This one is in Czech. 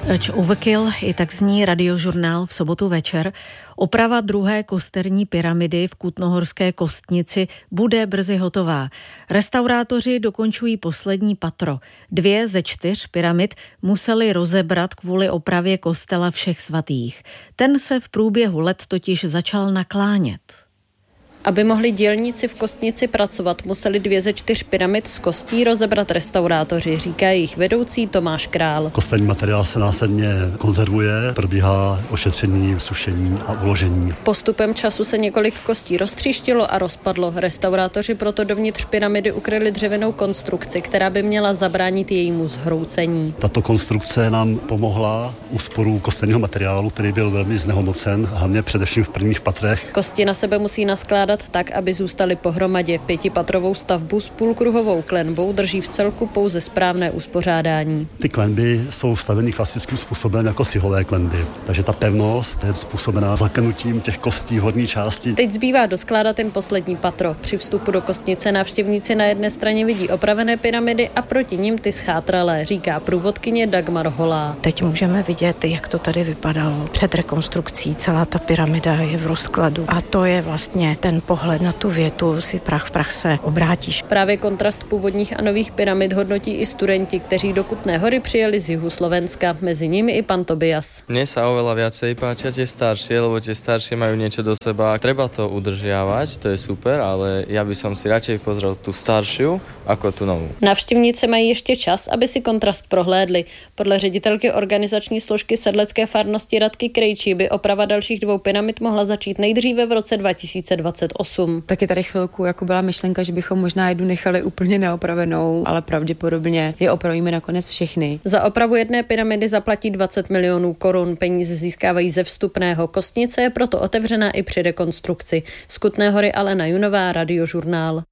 Overkill, i tak zní Radiožurnál v sobotu večer. Oprava druhé kosterní pyramidy v Kutnohorské Kostnici bude brzy hotová. Restaurátoři dokončují poslední patro. 2 ze 4 pyramid museli rozebrat kvůli opravě kostela Všech svatých. Ten se v průběhu let totiž začal naklánět. Aby mohli dělníci v Kostnici pracovat, museli 2 ze 4 pyramid z kostí rozebrat restaurátoři, říká jejich vedoucí Tomáš Král. Kostelní materiál se následně konzervuje, probíhá ošetření, sušení a uložení. Postupem času se několik kostí roztříštilo a rozpadlo. Restaurátoři proto dovnitř pyramidy ukryli dřevěnou konstrukci, která by měla zabránit jejímu zhroucení. Tato konstrukce nám pomohla úsporu kostelního materiálu, který byl velmi znehodnocen, hlavně především v prvních patrech. Kosti na sebe musí naskládat tak, aby zůstaly pohromadě. 5patrovou stavbu s půlkruhovou klenbou drží v celku pouze správné uspořádání. Ty klenby jsou staveny klasickým způsobem jako cihové klenby, takže ta pevnost je způsobená zaklenutím těch kostí v horní části. Teď zbývá doskládat jen poslední patro. Při vstupu do Kostnice návštěvníci na jedné straně vidí opravené pyramidy a proti nim ty schátralé, říká průvodkyně Dagmar Holá. Teď můžeme vidět, jak to tady vypadalo před rekonstrukcí. Celá ta pyramida je v rozkladu a to je vlastně ten pohled na tu větu, si prach v prach se obrátíš. Právě kontrast původních a nových pyramid hodnotí i studenti, kteří do Kutné Hory přijeli z jihu Slovenska, mezi nimi i pan Tobias. Mne sa oveľa viacej páčia tie staršie, lebo tie staršie majú niečo do seba. Treba to udržiavať, to je super, ale ja by som si radšej pozrel tú staršiu ako tú novú. Návštěvníci mají ještě čas, aby si kontrast prohlédli. Podle ředitelky organizační složky sedlecké farnosti Radky Krejčí by oprava dalších 2 pyramid mohla začít nejdříve v roce 2028. Taky tady chvilku jako byla myšlenka, že bychom možná jednu nechali úplně neopravenou, ale pravděpodobně je opravíme nakonec všechny. Za opravu jedné pyramidy zaplatí 20 milionů korun. Peníze získávají ze vstupného. Kostnice je proto otevřená i při rekonstrukci. Z Kutné Hory Alena Junová, Radiožurnál.